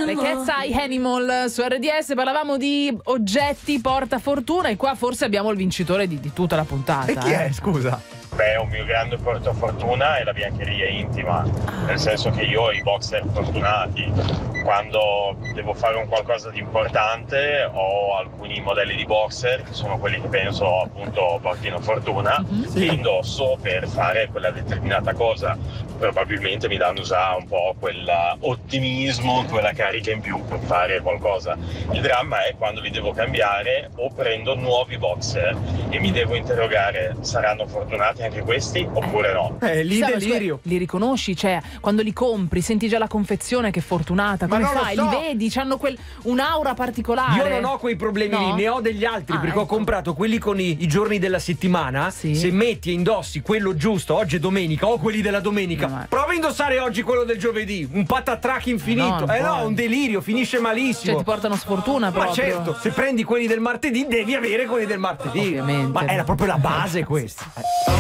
ascoltare Cat's Eye Animal su RDS. Parlavamo di oggetti porta fortuna e qua forse abbiamo il vincitore di tutta la puntata. E chi è, scusa? Beh, un mio grande portafortuna è la biancheria intima, nel senso che io ho i boxer fortunati. Quando devo fare un qualcosa di importante ho alcuni modelli di boxer che sono quelli che penso appunto portino fortuna, che indosso per fare quella determinata cosa. Probabilmente mi danno già un po' quell'ottimismo, quella carica in più per fare qualcosa. Il dramma è quando li devo cambiare o prendo nuovi boxer e mi devo interrogare: saranno fortunati anche questi oppure no? Lì delirio. Li riconosci? Cioè, quando li compri senti già la confezione che è fortunata. Come fai? So. Li vedi? C'hanno un'aura particolare. Io non ho quei problemi lì, ne ho degli altri, perché ho comprato quelli con i giorni della settimana. Sì. Se metti e indossi quello giusto, oggi è domenica, o quelli della domenica, prova a indossare oggi quello del giovedì, un patatrack infinito. No, un delirio, finisce malissimo. Cioè ti portano sfortuna proprio. Ma certo, se prendi quelli del martedì devi avere quelli del martedì. Ovviamente. Ma era proprio la base questa.